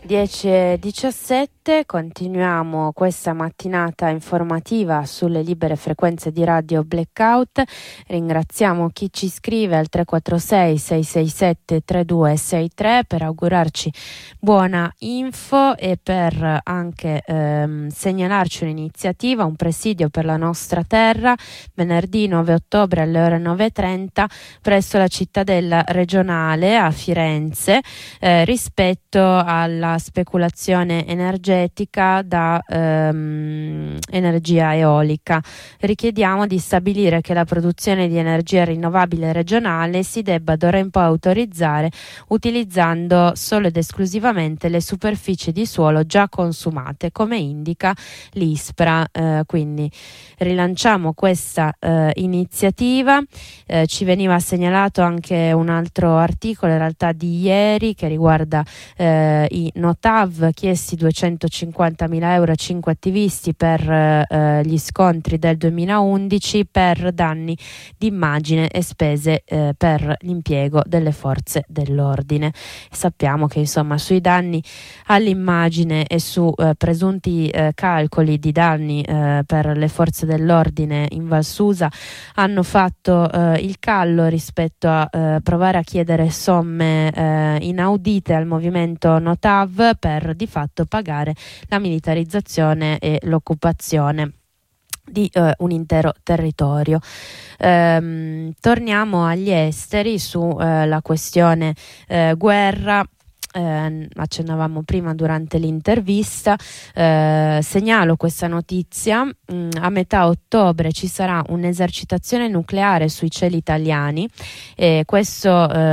10:17, continuiamo questa mattinata informativa sulle libere frequenze di Radio Blackout. Ringraziamo chi ci scrive al 346 667 3263 per augurarci buona info e per anche segnalarci un'iniziativa, un presidio per la nostra terra, venerdì 9 ottobre alle ore 9:30 presso la cittadella regionale a Firenze, rispetto alla speculazione energetica da energia eolica. Richiediamo di stabilire che la produzione di energia rinnovabile regionale si debba d'ora in poi autorizzare utilizzando solo ed esclusivamente le superfici di suolo già consumate, come indica l'ISPRA. Quindi rilanciamo questa iniziativa. Ci veniva segnalato anche un altro articolo in realtà di ieri che riguarda i Notav, chiesti 250.000 euro a 5 attivisti per gli scontri del 2011 per danni d'immagine e spese per l'impiego delle forze dell'ordine. Sappiamo che insomma sui danni all'immagine e su presunti calcoli di danni per le forze dell'ordine in Val Susa hanno fatto il callo rispetto a provare a chiedere somme inaudite al movimento Notav per di fatto pagare la militarizzazione e l'occupazione di un intero territorio. Torniamo agli esteri su la questione guerra. Accennavamo prima durante l'intervista, segnalo questa notizia: a metà ottobre ci sarà un'esercitazione nucleare sui cieli italiani e questo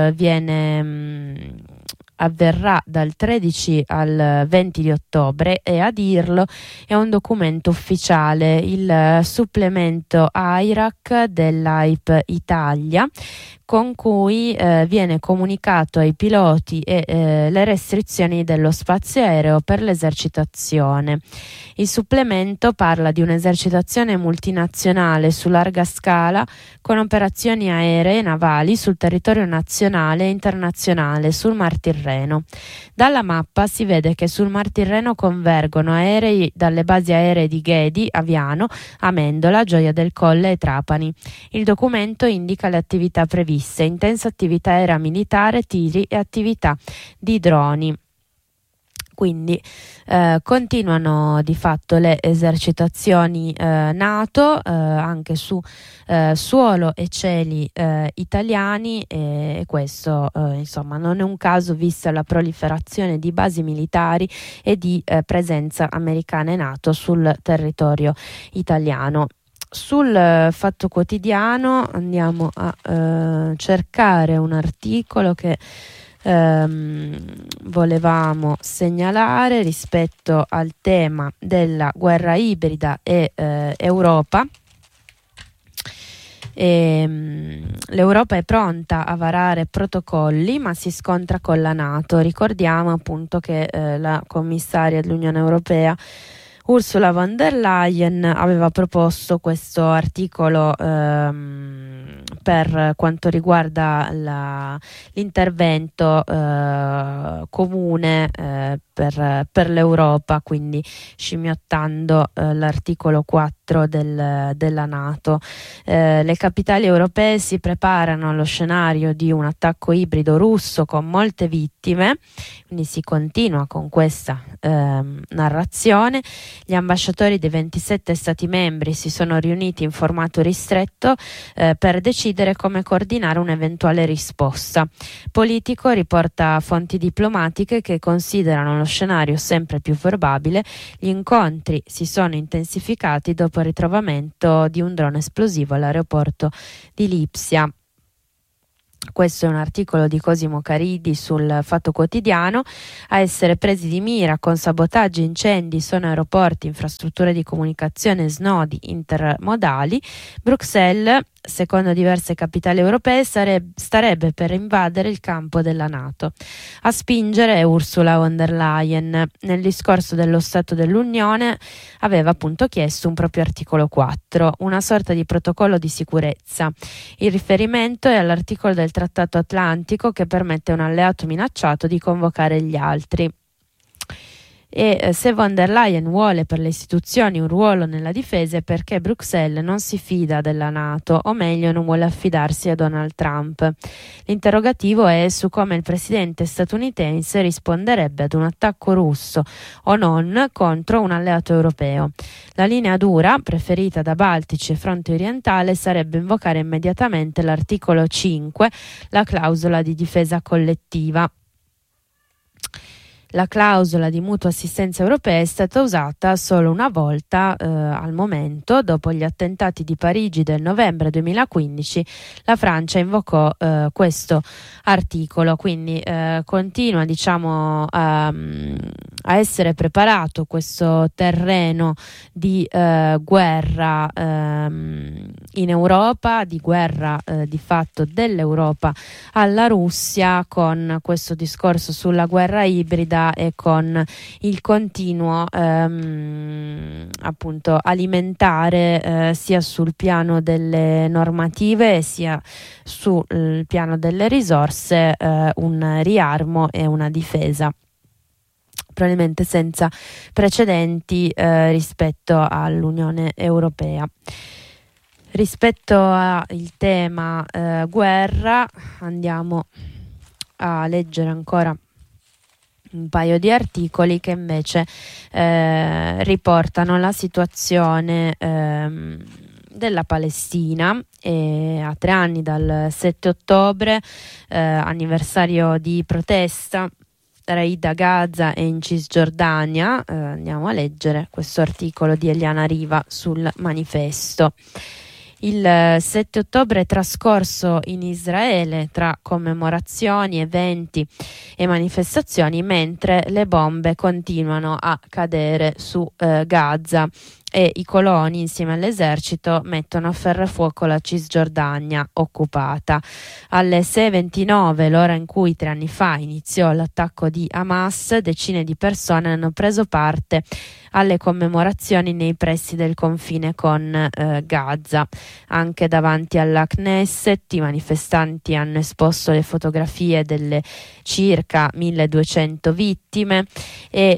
avverrà dal 13 al 20 di ottobre e a dirlo è un documento ufficiale, il supplemento AIRAC dell'AIP Italia, con cui viene comunicato ai piloti le restrizioni dello spazio aereo per l'esercitazione. Il supplemento parla di un'esercitazione multinazionale su larga scala con operazioni aeree e navali sul territorio nazionale e internazionale sul Mar Tirreno. Dalla mappa si vede che sul Mar Tirreno convergono aerei dalle basi aeree di Ghedi, Aviano, Amendola, Gioia del Colle e Trapani. Il documento indica le attività previste: intensa attività aerea militare, tiri e attività di droni. Quindi continuano di fatto le esercitazioni NATO anche su suolo e cieli italiani, e questo insomma non è un caso vista la proliferazione di basi militari e di presenza americana e NATO sul territorio italiano. Sul Fatto Quotidiano andiamo a cercare un articolo che volevamo segnalare rispetto al tema della guerra ibrida e Europa. L'Europa è pronta a varare protocolli ma si scontra con la NATO. Ricordiamo appunto che la commissaria dell'Unione Europea Ursula von der Leyen aveva proposto questo articolo per quanto riguarda l'intervento comune per l'Europa, quindi scimmiottando l'articolo 4 della NATO. Le capitali europee si preparano allo scenario di un attacco ibrido russo con molte vittime, quindi si continua con questa narrazione. Gli ambasciatori dei 27 Stati membri si sono riuniti in formato ristretto per decidere come coordinare un'eventuale risposta. Politico riporta fonti diplomatiche che considerano lo scenario sempre più probabile. Gli incontri si sono intensificati dopo il ritrovamento di un drone esplosivo all'aeroporto di Lipsia. Questo è un articolo di Cosimo Caridi sul Fatto Quotidiano. A essere presi di mira con sabotaggi e incendi sono aeroporti, infrastrutture di comunicazione, snodi intermodali. Bruxelles, secondo diverse capitali europee, starebbe per invadere il campo della NATO. A spingere è Ursula von der Leyen. Nel discorso dello Stato dell'Unione aveva appunto chiesto un proprio articolo 4, una sorta di protocollo di sicurezza. Il riferimento è all'articolo del Trattato Atlantico che permette a un alleato minacciato di convocare gli altri. E se von der Leyen vuole per le istituzioni un ruolo nella difesa è perché Bruxelles non si fida della NATO, o meglio non vuole affidarsi a Donald Trump. L'interrogativo è su come il presidente statunitense risponderebbe ad un attacco russo o non contro un alleato europeo. La linea dura, preferita da Baltici e Fronte Orientale, sarebbe invocare immediatamente l'articolo 5, la clausola di difesa collettiva. La clausola di mutua assistenza europea è stata usata solo una volta al momento. Dopo gli attentati di Parigi del novembre 2015 la Francia invocò questo articolo, quindi continua a essere preparato questo terreno di guerra in Europa, di guerra di fatto dell'Europa alla Russia, con questo discorso sulla guerra ibrida e con il continuo appunto alimentare sia sul piano delle normative sia sul piano delle risorse un riarmo e una difesa probabilmente senza precedenti rispetto all'Unione Europea. Rispetto al tema guerra, andiamo a leggere ancora un paio di articoli che invece riportano la situazione della Palestina a 3 anni dal 7 ottobre, anniversario di protesta Raid a Gaza e in Cisgiordania. Andiamo a leggere questo articolo di Eliana Riva sul Manifesto. Il 7 ottobre è trascorso in Israele tra commemorazioni, eventi e manifestazioni, mentre le bombe continuano a cadere su Gaza e i coloni insieme all'esercito mettono a ferro la Cisgiordania occupata. Alle 6:29, l'ora in cui 3 anni fa iniziò l'attacco di Hamas, decine di persone hanno preso parte alle commemorazioni nei pressi del confine con Gaza. Anche davanti alla Knesset i manifestanti hanno esposto le fotografie delle circa 1200 vittime e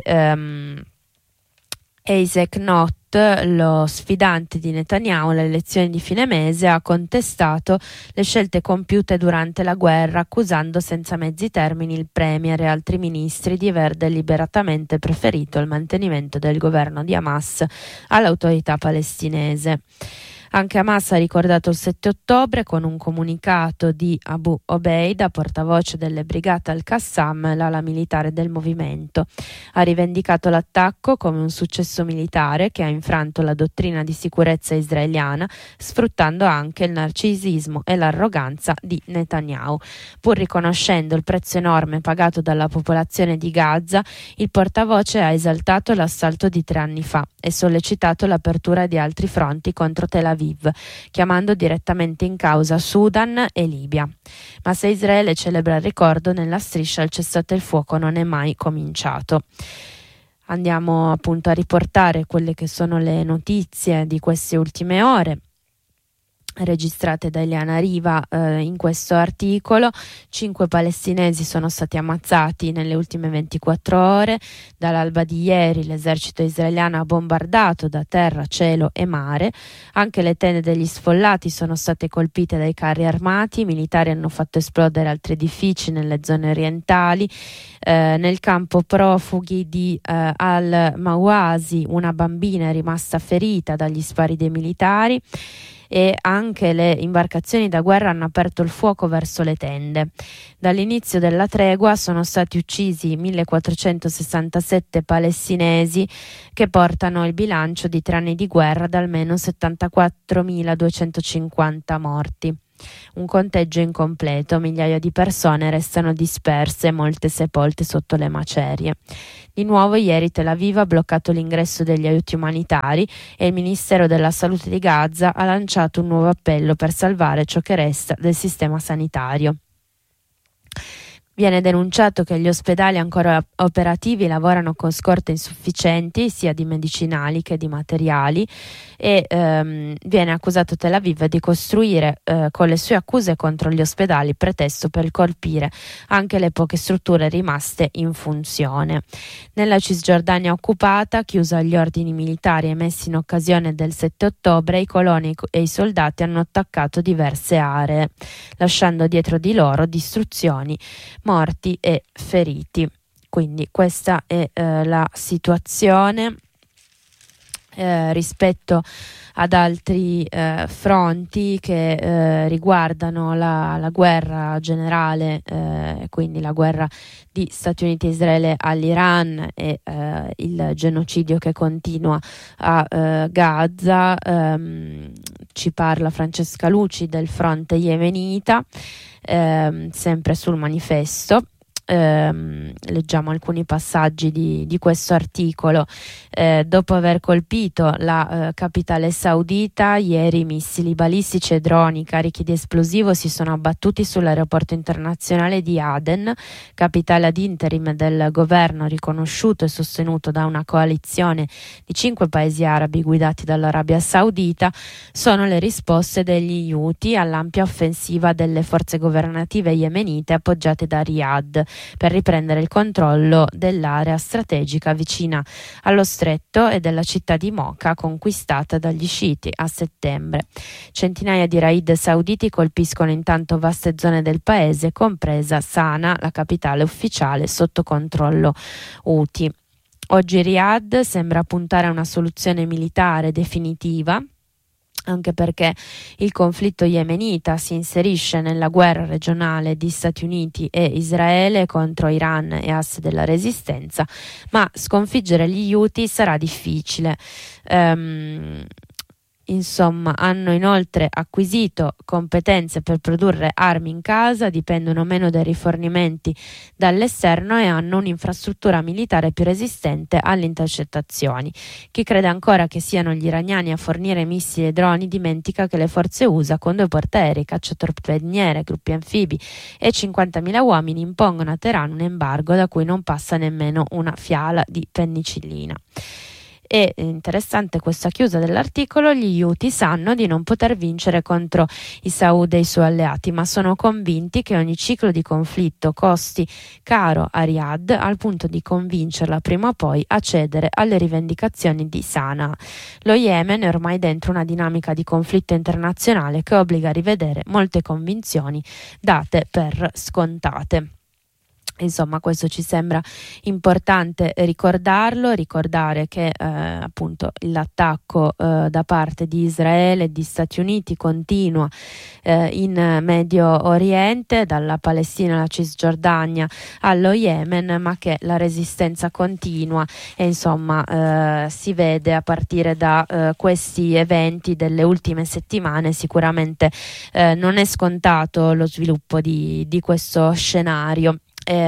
Isaac Not, lo sfidante di Netanyahu alle elezioni di fine mese, ha contestato le scelte compiute durante la guerra, accusando senza mezzi termini il premier e altri ministri di aver deliberatamente preferito il mantenimento del governo di Hamas all'autorità palestinese. Anche Hamas ha ricordato il 7 ottobre con un comunicato di Abu Obeida, portavoce delle Brigate al-Qassam, l'ala militare del movimento. Ha rivendicato l'attacco come un successo militare che ha infranto la dottrina di sicurezza israeliana, sfruttando anche il narcisismo e l'arroganza di Netanyahu. Pur riconoscendo il prezzo enorme pagato dalla popolazione di Gaza, il portavoce ha esaltato l'assalto di 3 anni fa e sollecitato l'apertura di altri fronti contro Tel Aviv, chiamando direttamente in causa Sudan e Libia. Ma se Israele celebra il ricordo, nella striscia il cessate il fuoco non è mai cominciato. Andiamo appunto a riportare quelle che sono le notizie di queste ultime ore registrate da Eliana Riva in questo articolo. 5 palestinesi sono stati ammazzati nelle ultime 24 ore. Dall'alba di ieri l'esercito israeliano ha bombardato da terra, cielo e mare. Anche le tende degli sfollati sono state colpite dai carri armati. I militari hanno fatto esplodere altri edifici nelle zone orientali. Nel campo profughi di Al-Mawasi una bambina è rimasta ferita dagli spari dei militari e anche le imbarcazioni da guerra hanno aperto il fuoco verso le tende. Dall'inizio della tregua sono stati uccisi 1467 palestinesi, che portano il bilancio di 3 anni di guerra ad almeno 74.250 morti. Un conteggio incompleto, migliaia di persone restano disperse, molte sepolte sotto le macerie. Di nuovo ieri Tel Aviv ha bloccato l'ingresso degli aiuti umanitari e il Ministero della Salute di Gaza ha lanciato un nuovo appello per salvare ciò che resta del sistema sanitario. Viene denunciato che gli ospedali ancora operativi lavorano con scorte insufficienti sia di medicinali che di materiali e viene accusato Tel Aviv di costruire con le sue accuse contro gli ospedali pretesto per colpire anche le poche strutture rimaste in funzione. Nella Cisgiordania occupata, chiusa agli ordini militari emessi in occasione del 7 ottobre, i coloni e i soldati hanno attaccato diverse aree, lasciando dietro di loro distruzioni, morti e feriti. Quindi questa è la situazione rispetto ad altri fronti che riguardano la guerra generale, quindi la guerra di Stati Uniti e Israele all'Iran e il genocidio che continua a Gaza. Ci parla Francesca Luci del fronte yemenita, sempre sul Manifesto. Leggiamo alcuni passaggi di questo articolo. Dopo aver colpito la capitale saudita, ieri missili balistici e droni carichi di esplosivo si sono abbattuti sull'aeroporto internazionale di Aden, capitale ad interim del governo riconosciuto e sostenuto da una coalizione di 5 paesi arabi guidati dall'Arabia Saudita. Sono le risposte degli Houthi all'ampia offensiva delle forze governative yemenite appoggiate da Riyadh per riprendere il controllo dell'area strategica vicina allo stretto e della città di Mocha conquistata dagli sciiti a settembre. Centinaia di raid sauditi colpiscono intanto vaste zone del paese, compresa Sana, la capitale ufficiale sotto controllo Houthi. Oggi Riyadh sembra puntare a una soluzione militare definitiva, anche perché il conflitto yemenita si inserisce nella guerra regionale di Stati Uniti e Israele contro Iran e asse della resistenza, ma sconfiggere gli Houthi sarà difficile. Insomma, hanno inoltre acquisito competenze per produrre armi in casa, dipendono meno dai rifornimenti dall'esterno e hanno un'infrastruttura militare più resistente alle intercettazioni. Chi crede ancora che siano gli iraniani a fornire missili e droni dimentica che le forze USA con 2 portaerei, cacciatorpediniere, gruppi anfibi e 50.000 uomini impongono a Teheran un embargo da cui non passa nemmeno una fiala di penicillina. È interessante questa chiusa dell'articolo. Gli Houthi sanno di non poter vincere contro i Saud e i suoi alleati, ma sono convinti che ogni ciclo di conflitto costi caro a Riyadh, al punto di convincerla prima o poi a cedere alle rivendicazioni di Sana'a. Lo Yemen è ormai dentro una dinamica di conflitto internazionale che obbliga a rivedere molte convinzioni date per scontate. Insomma, questo ci sembra importante ricordare che appunto l'attacco da parte di Israele e di Stati Uniti continua in Medio Oriente, dalla Palestina alla Cisgiordania allo Yemen, ma che la resistenza continua e insomma si vede a partire da questi eventi delle ultime settimane. Sicuramente non è scontato lo sviluppo di questo scenario.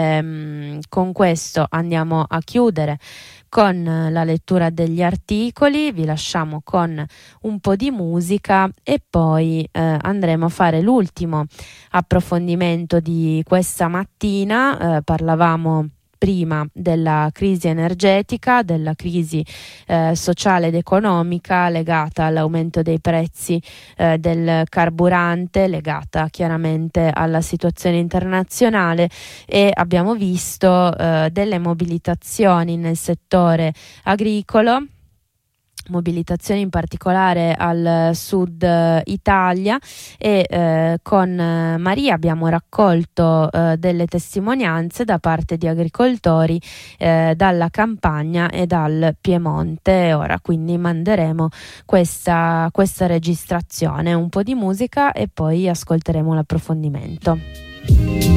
Con questo andiamo a chiudere con la lettura degli articoli, vi lasciamo con un po' di musica e poi andremo a fare l'ultimo approfondimento di questa mattina. Parlavamo prima della crisi energetica, della crisi sociale ed economica legata all'aumento dei prezzi del carburante, legata chiaramente alla situazione internazionale, e abbiamo visto delle mobilitazioni nel settore agricolo, mobilitazioni in particolare al sud Italia, e con Maria abbiamo raccolto delle testimonianze da parte di agricoltori dalla Campania e dal Piemonte. Ora quindi manderemo questa registrazione, un po' di musica e poi ascolteremo l'approfondimento.